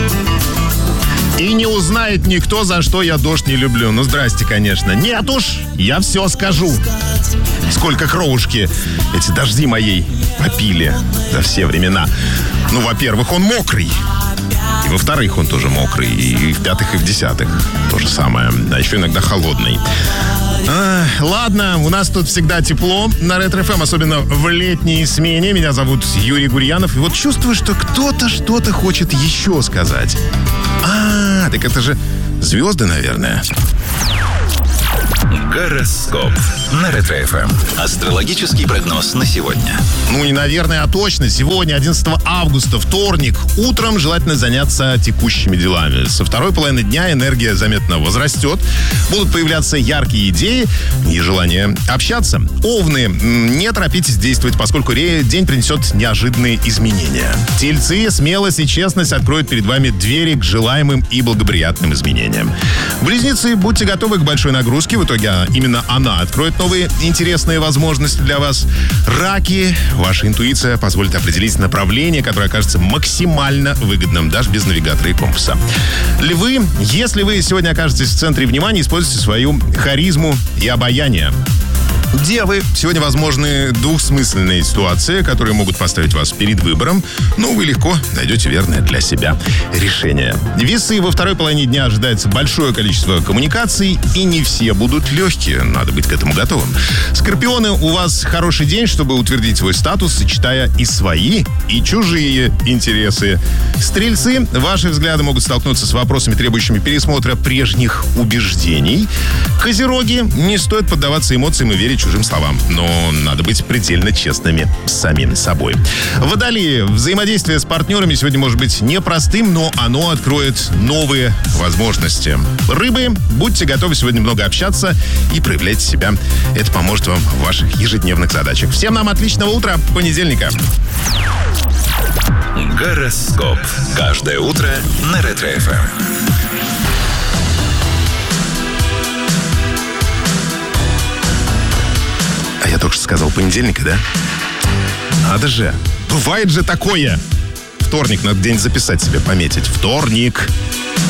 И не узнает никто, за что я дождь не люблю. Ну, здрасте, конечно. Нет уж, я все скажу. Сколько кровушки эти дожди моей попили за все времена. Ну, во-первых, он мокрый. И во-вторых, он тоже мокрый. И в-пятых, и в-десятых то же самое. А еще иногда холодный. Ладно, у нас тут всегда тепло на Ретро-ФМ, особенно в летней смене. Меня зовут Юрий Гурьянов. И вот чувствую, что кто-то что-то хочет еще сказать. Так это же звезды, наверное. Гороскоп на Ретро-ФМ. Астрологический прогноз на сегодня. Ну, не наверное, а точно. Сегодня, 11 августа, вторник. Утром желательно заняться текущими делами. Со второй половины дня энергия заметно возрастет. Будут появляться яркие идеи и желание общаться. Овны, не торопитесь действовать, поскольку день принесет неожиданные изменения. Тельцы, смелость и честность откроют перед вами двери к желаемым и благоприятным изменениям. Близнецы, будьте готовы к большой нагрузке. В итоге именно она откроет новые интересные возможности для вас. Раки, ваша интуиция позволит определить направление, которое окажется максимально выгодным, даже без навигатора и компаса. Львы, если вы сегодня окажетесь в центре внимания, используйте свою харизму и обаяние. Девы, сегодня возможны двухсмысленные ситуации, которые могут поставить вас перед выбором, но вы легко найдете верное для себя решение. Весы, во второй половине дня ожидается большое количество коммуникаций, и не все будут легкие, надо быть к этому готовым. Скорпионы, у вас хороший день, чтобы утвердить свой статус, сочетая и свои, и чужие интересы. Стрельцы, ваши взгляды могут столкнуться с вопросами, требующими пересмотра прежних убеждений. Козероги, не стоит поддаваться эмоциям и верить чужим словам, но надо быть предельно честными с самим собой. Водолеи, взаимодействие с партнерами сегодня может быть непростым, но оно откроет новые возможности. Рыбы, будьте готовы сегодня много общаться и проявлять себя. Это поможет вам в ваших ежедневных задачах. Всем нам отличного утра, понедельника. Гороскоп. Каждое утро на Ретро-ФМ. Я только что сказал понедельника, да? Надо же. Бывает же такое. Вторник, надо где-нибудь записать себе, пометить. Вторник.